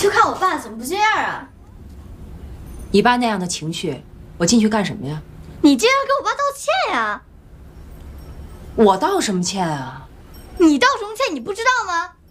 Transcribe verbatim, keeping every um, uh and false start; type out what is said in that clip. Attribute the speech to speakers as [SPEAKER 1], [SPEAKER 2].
[SPEAKER 1] 就看我爸怎么不这样啊！
[SPEAKER 2] 你爸那样的情绪，我进去干什么呀？
[SPEAKER 1] 你这样给我爸道歉呀！
[SPEAKER 2] 我道什么歉啊？
[SPEAKER 1] 你道什么歉？你不知道吗？